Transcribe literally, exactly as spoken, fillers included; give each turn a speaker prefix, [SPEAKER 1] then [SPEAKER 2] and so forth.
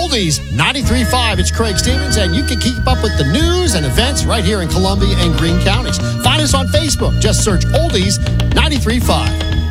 [SPEAKER 1] Oldies ninety-three point five. It's Craig Stevens, and you can keep up with the news and events right here in Columbia and Greene counties. Find us on Facebook. Just search Oldies ninety-three point five.